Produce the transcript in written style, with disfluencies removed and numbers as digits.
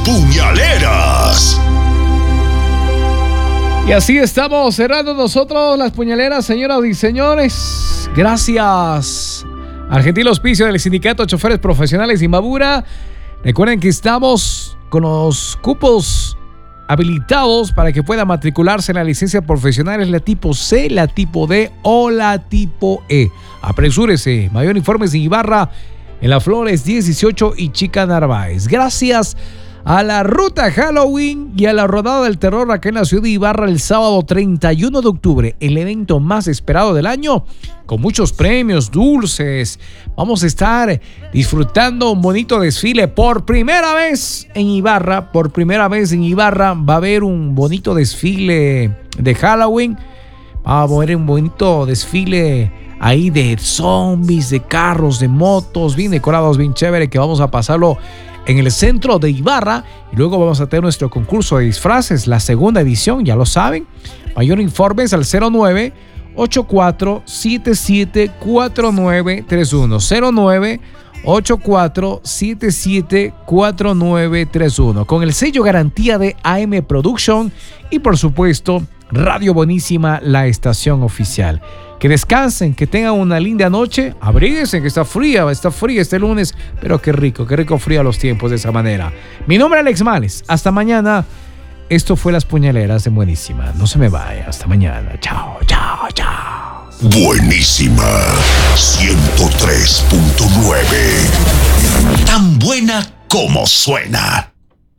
puñaleras. Y así estamos cerrando nosotros las puñaleras, señoras y señores. Gracias al gentil auspicio del Sindicato de Choferes Profesionales Imbabura. Recuerden que estamos con los cupos habilitados para que pueda matricularse en la licencia profesional. Es la tipo C, la tipo D o la tipo E. Apresúrese. Mayor informes en Ibarra, en La Flores 18 y Chica Narváez. Gracias a la ruta Halloween y a la rodada del terror acá en la ciudad de Ibarra el sábado 31 de octubre, el evento más esperado del año, con muchos premios, dulces. Vamos a estar disfrutando un bonito desfile por primera vez en Ibarra. Por primera vez en Ibarra va a haber un bonito desfile de Halloween. Va a haber un bonito desfile ahí de zombies, de carros, de motos, bien decorados, bien chévere, que vamos a pasarlo en el centro de Ibarra. Y luego vamos a tener nuestro concurso de disfraces, la segunda edición, ya lo saben. Mayor informes al 09-8477-4931. 09-8477-4931. Con el sello garantía de AM Production y por supuesto Radio Buenísima, la estación oficial. Que descansen, que tengan una linda noche. Abríguense, que está fría este lunes, pero qué rico fría los tiempos de esa manera. Mi nombre es Alex Males. Hasta mañana. Esto fue Las Puñaleras de Buenísima. No se me vaya. Hasta mañana. Chao, chao, chao. Buenísima 103.9. Tan buena como suena.